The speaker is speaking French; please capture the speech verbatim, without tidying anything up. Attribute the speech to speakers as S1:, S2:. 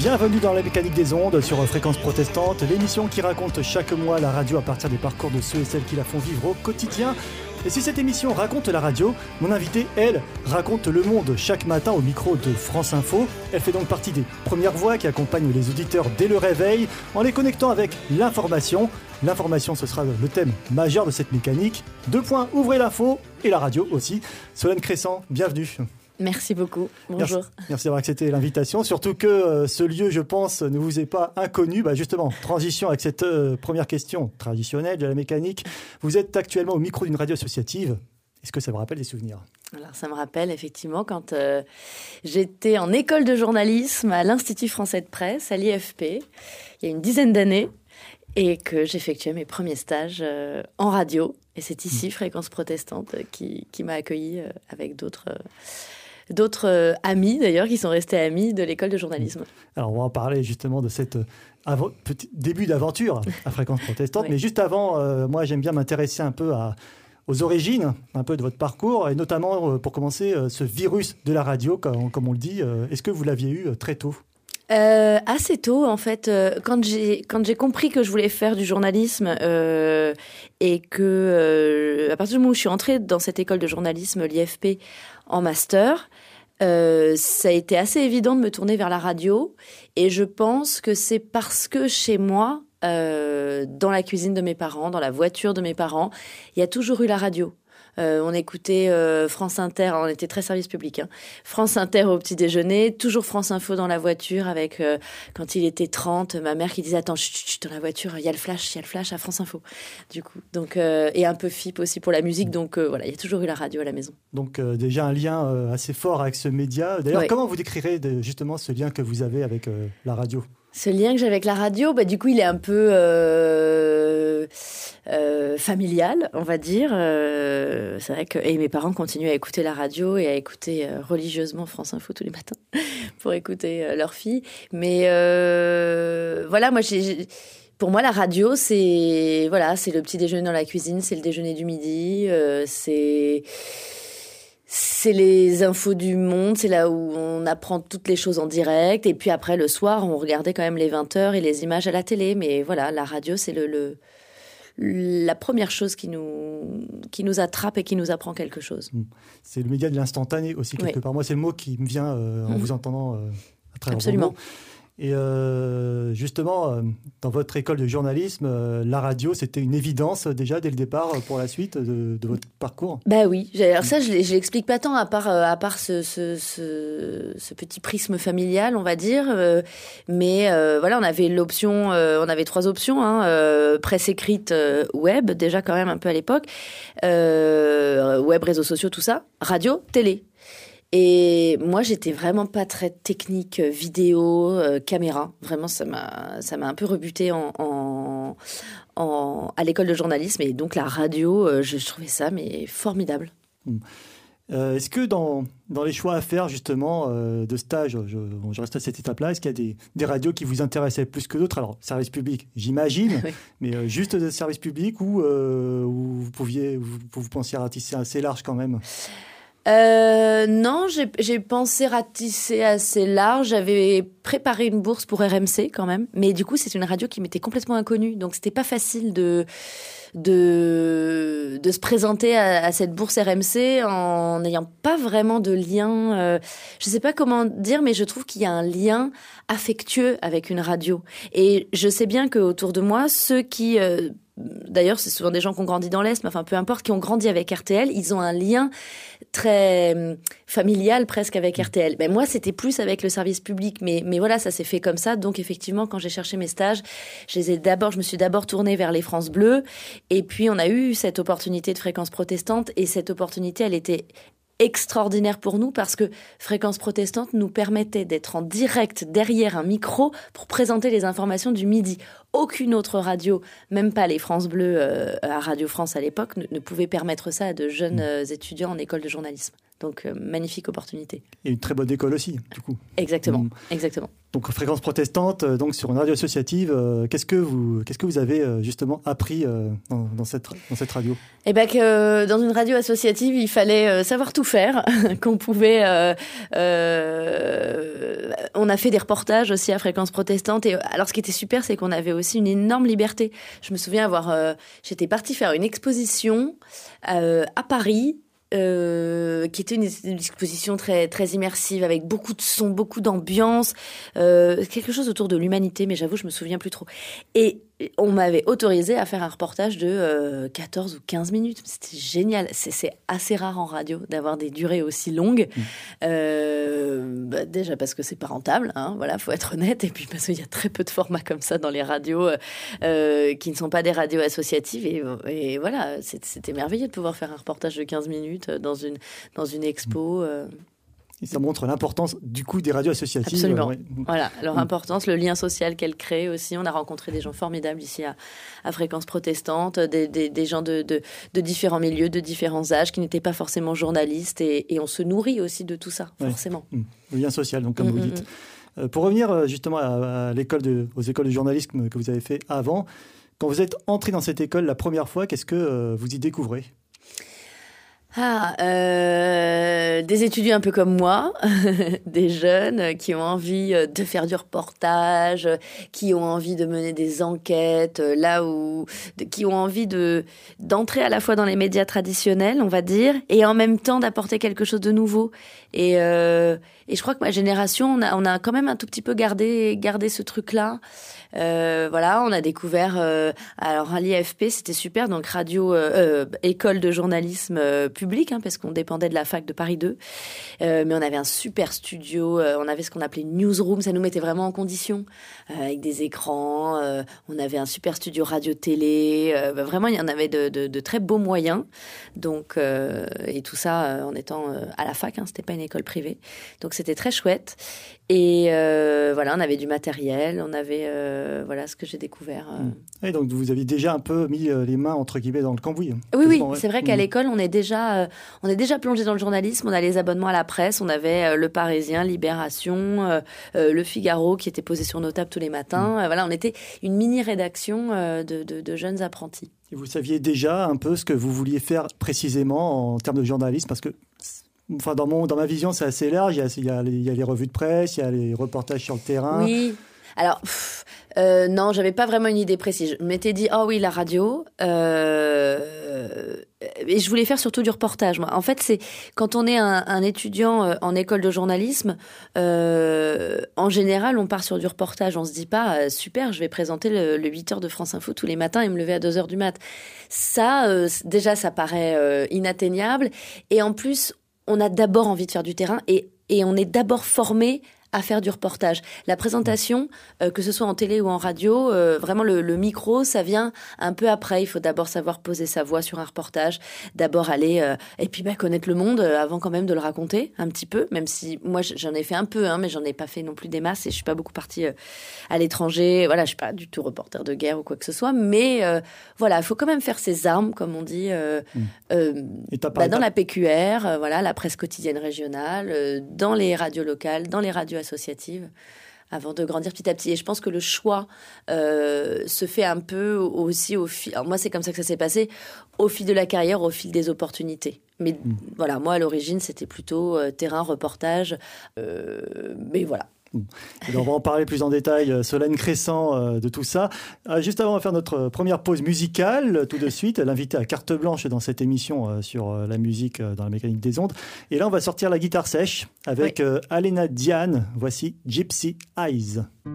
S1: Bienvenue dans la mécanique des ondes sur Fréquence Protestante, l'émission qui raconte chaque mois la radio à partir des parcours de ceux et celles qui la font vivre au quotidien. Et si cette émission raconte la radio, mon invitée, elle, raconte le monde chaque matin au micro de France Info. Elle fait donc partie des premières voix qui accompagnent les auditeurs dès le réveil en les connectant avec l'information. L'information, ce sera le thème majeur de cette mécanique. Deux points, ouvrez l'info et la radio aussi. Solène Crescent, bienvenue.
S2: Merci beaucoup, bonjour.
S1: Merci, merci d'avoir accepté l'invitation, surtout que euh, ce lieu, je pense, ne vous est pas inconnu. Bah justement, transition avec cette euh, première question traditionnelle de la mécanique. Vous êtes actuellement au micro d'une radio associative. Est-ce que ça vous rappelle des souvenirs ?
S2: Alors ça me rappelle effectivement quand euh, j'étais en école de journalisme à l'Institut français de presse, à l'I F P, il y a une dizaine d'années, et que j'effectuais mes premiers stages euh, en radio. Et c'est ici, Fréquence Protestante, qui, qui m'a accueillie euh, avec d'autres... Euh, D'autres euh, amis, d'ailleurs, qui sont restés amis de l'école de journalisme.
S1: Alors, on va en parler justement de cette avant, petit début d'aventure à Fréquence Protestante. Oui. Mais juste avant, euh, moi, j'aime bien m'intéresser un peu à, aux origines, un peu de votre parcours, et notamment, euh, pour commencer, euh, ce virus de la radio, comme, comme on le dit. Euh, est-ce que vous l'aviez eu euh, très tôt ?
S2: Euh, assez tôt, en fait, euh, quand j'ai quand j'ai compris que je voulais faire du journalisme euh, et que euh, à partir du moment où je suis entrée dans cette école de journalisme, l'I F P, en master, euh, ça a été assez évident de me tourner vers la radio. Et je pense que c'est parce que chez moi, euh, dans la cuisine de mes parents, dans la voiture de mes parents, il y a toujours eu la radio. Euh, on écoutait euh, France Inter, on était très service public, hein. France Inter au petit déjeuner, toujours France Info dans la voiture avec, euh, quand il était trente, ma mère qui disait « Attends, chut, chut, dans la voiture, il y a le flash, il y a le flash à France Info. » Du coup, donc, euh, et un peu F I P aussi pour la musique, donc euh, voilà, il y a toujours eu la radio à la maison.
S1: Donc euh, déjà un lien euh, assez fort avec ce média. D'ailleurs, oui. Comment vous décrirez de, justement ce lien que vous avez avec euh, la radio ?
S2: Ce lien que j'ai avec la radio, bah, du coup, il est un peu euh, euh, familial, on va dire. Euh, c'est vrai que et mes parents continuent à écouter la radio et à écouter euh, religieusement France Info tous les matins pour écouter euh, leur fille. Mais euh, voilà, moi, j'ai, j'ai, pour moi, la radio, c'est voilà, c'est le petit déjeuner dans la cuisine, c'est le déjeuner du midi, euh, c'est C'est les infos du monde, c'est là où on apprend toutes les choses en direct. Et puis après, le soir, on regardait quand même les vingt heures et les images à la télé. Mais voilà, la radio, c'est le, le, la première chose qui nous, qui nous attrape et qui nous apprend quelque chose.
S1: C'est le média de l'instantané aussi, quelque oui. part. Moi, c'est le mot qui me vient euh, en mmh. vous entendant euh, à travers
S2: Absolument.
S1: vos mots. Et euh, justement, euh, dans votre école de journalisme, euh, la radio, c'était une évidence déjà dès le départ pour la suite de, de votre parcours ?
S2: Bah oui, alors ça, je ne l'explique pas tant à part, euh, à part ce, ce, ce, ce petit prisme familial, on va dire. Euh, mais euh, voilà, on avait l'option, euh, on avait trois options, hein, euh, presse écrite, euh, web, déjà quand même un peu à l'époque, euh, web, réseaux sociaux, tout ça, radio, télé. Et moi, j'étais vraiment pas très technique, vidéo, euh, caméra. Vraiment, ça m'a, ça m'a un peu rebutée en, en, en, à l'école de journalisme. Et donc, la radio, euh, je, je trouvais ça mais formidable.
S1: Mmh. Euh, est-ce que dans, dans les choix à faire, justement, euh, de stage, je, je reste à cette étape-là, est-ce qu'il y a des, des radios qui vous intéressaient plus que d'autres ? Alors, service public, j'imagine, oui. mais euh, juste de service public ou euh, vous pouviez, vous, vous pensiez ratisser assez large quand même ?
S2: Euh, non, j'ai, j'ai pensé ratisser assez large. J'avais préparé une bourse pour R M C quand même, mais du coup, c'est une radio qui m'était complètement inconnue, donc c'était pas facile de de de se présenter à, à cette bourse R M C en n'ayant pas vraiment de lien. Euh, je sais pas comment dire, mais je trouve qu'il y a un lien affectueux avec une radio. Et je sais bien que autour de moi, ceux qui euh, D'ailleurs, c'est souvent des gens qui ont grandi dans l'Est, mais enfin, peu importe, qui ont grandi avec R T L, ils ont un lien très familial presque avec R T L. Ben, moi, c'était plus avec le service public, mais, mais voilà, ça s'est fait comme ça. Donc, effectivement, quand j'ai cherché mes stages, je les ai d'abord, je me suis d'abord tournée vers les France Bleu. Et puis, on a eu cette opportunité de Fréquence Protestante. Et cette opportunité, elle était extraordinaire pour nous parce que Fréquence Protestante nous permettait d'être en direct derrière un micro pour présenter les informations du midi. Aucune autre radio, même pas les France Bleu euh, à Radio France à l'époque, ne, ne pouvait permettre ça à de jeunes euh, étudiants en école de journalisme. Donc, euh, magnifique opportunité.
S1: Et une très bonne école aussi, du coup.
S2: Exactement,
S1: Mmh.
S2: exactement.
S1: Donc, Fréquence Protestante, donc sur une radio associative, euh, qu'est-ce que vous, qu'est-ce que vous avez euh, justement appris euh, dans, dans, cette, dans cette radio ?
S2: Eh ben que euh, dans une radio associative, il fallait euh, savoir tout faire, qu'on pouvait. Euh, euh, on a fait des reportages aussi à Fréquence Protestante. Et alors, ce qui était super, c'est qu'on avait aussi une énorme liberté. Je me souviens avoir, euh, j'étais partie faire une exposition euh, à Paris. Euh, qui était une, une exposition très très immersive avec beaucoup de sons, beaucoup d'ambiance, euh, quelque chose autour de l'humanité, mais j'avoue je me souviens plus trop. Et on m'avait autorisé à faire un reportage de euh, quatorze ou quinze minutes. C'était génial. C'est, c'est assez rare en radio d'avoir des durées aussi longues. Mmh. Euh, bah déjà parce que c'est pas rentable, hein, voilà, faut être honnête. Et puis parce qu'il y a très peu de formats comme ça dans les radios euh, qui ne sont pas des radios associatives. Et, et voilà, c'était merveilleux de pouvoir faire un reportage de quinze minutes dans une, dans une expo. Euh.
S1: Et ça montre l'importance du coup des radios associatives.
S2: Absolument.
S1: Ouais.
S2: Voilà, leur importance, le lien social qu'elles créent aussi. On a rencontré des gens formidables ici à, à Fréquence Protestante, des, des, des gens de, de, de différents milieux, de différents âges, qui n'étaient pas forcément journalistes. Et, et on se nourrit aussi de tout ça, ouais. forcément.
S1: Le lien social, donc comme mmh, vous dites.
S2: Mmh.
S1: Euh, pour revenir justement à, à l'école de, aux écoles de journalisme que vous avez fait avant, quand vous êtes entré dans cette école la première fois, qu'est-ce que euh, vous y découvrez ?
S2: Ah, euh, des étudiants un peu comme moi, des jeunes qui ont envie de faire du reportage, qui ont envie de mener des enquêtes, là où, de, qui ont envie de d'entrer à la fois dans les médias traditionnels, on va dire, et en même temps d'apporter quelque chose de nouveau. Et, euh, et je crois que ma génération, on a, on a quand même un tout petit peu gardé, gardé ce truc-là. Euh, voilà, on a découvert. Euh, alors à l'I F P, c'était super, donc radio, euh, école de journalisme euh, public, hein, parce qu'on dépendait de la fac de Paris deux. Euh, mais on avait un super studio, euh, on avait ce qu'on appelait une newsroom, ça nous mettait vraiment en condition, euh, avec des écrans. Euh, on avait un super studio radio-télé. Euh, bah, vraiment, il y en avait de, de, de très beaux moyens. Donc euh, et tout ça euh, en étant euh, à la fac, hein, c'était pas une école privée. Donc c'était très chouette. Et euh, voilà, on avait du matériel, on avait euh, voilà ce que j'ai découvert. Euh.
S1: Et donc vous aviez déjà un peu mis les mains entre guillemets dans le cambouis.
S2: Oui, oui, ouais. C'est vrai qu'à mmh. l'école, on est déjà, euh, on est déjà plongé dans le journalisme. On a les abonnements à la presse, on avait euh, Le Parisien, Libération, euh, euh, Le Figaro qui était posé sur nos tables tous les matins. Mmh. Euh, voilà, on était une mini rédaction euh, de, de, de jeunes apprentis.
S1: Et vous saviez déjà un peu ce que vous vouliez faire précisément en termes de journalisme, parce que enfin, dans, mon, dans ma vision, c'est assez large. Il y, a, il, y a les, il y a les revues de presse, il y a les reportages sur le terrain.
S2: Oui. Alors, pff, euh, non, j'avais pas vraiment une idée précise. Je m'étais dit, oh oui, la radio. Euh, et je voulais faire surtout du reportage. Moi. En fait, c'est quand on est un, un étudiant en école de journalisme, euh, en général, on part sur du reportage. On se dit pas, euh, super, je vais présenter le, le huit heures de France Info tous les matins et me lever à deux heures du mat. Ça, euh, déjà, ça paraît euh, inatteignable. Et en plus, on a d'abord envie de faire du terrain et, et on est d'abord formé à faire du reportage. La présentation, euh, que ce soit en télé ou en radio, euh, vraiment le, le micro, ça vient un peu après. Il faut d'abord savoir poser sa voix sur un reportage, d'abord aller euh, et puis bah, connaître le monde euh, avant quand même de le raconter un petit peu, même si moi j'en ai fait un peu, hein, mais j'en ai pas fait non plus des masses et je suis pas beaucoup partie euh, à l'étranger. Voilà, je suis pas du tout reporter de guerre ou quoi que ce soit, mais euh, voilà, il faut quand même faire ses armes, comme on dit, euh, mmh. euh, bah, dans la P Q R, euh, voilà, la presse quotidienne régionale, euh, dans les radios locales, dans les radios associatives, avant de grandir petit à petit. Et je pense que le choix euh, se fait un peu aussi au fil... Alors moi, c'est comme ça que ça s'est passé, au fil de la carrière, au fil des opportunités. Mais mmh. voilà, moi, à l'origine, c'était plutôt euh, terrain, reportage. Euh, mais voilà.
S1: Et on va en parler plus en détail, Solène Crescent, euh, de tout ça. Euh, juste avant, on va faire notre première pause musicale, tout de suite. L'invité à carte blanche dans cette émission euh, sur euh, la musique euh, dans la mécanique des ondes. Et là, on va sortir la guitare sèche avec oui. euh, Alena Diane. Voici Gypsy Eyes.